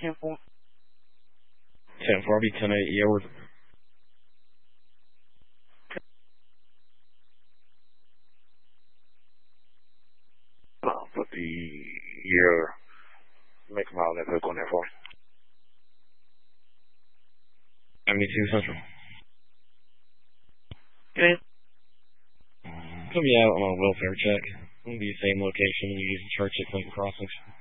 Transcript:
10-4. 10-4, I'll be 10-8, Eward. Put the year, make a mile, and hook on there for me. 72 Central. Okay. Could be out on a welfare check. It'll be the same location you use in Church at Clinton Crossings.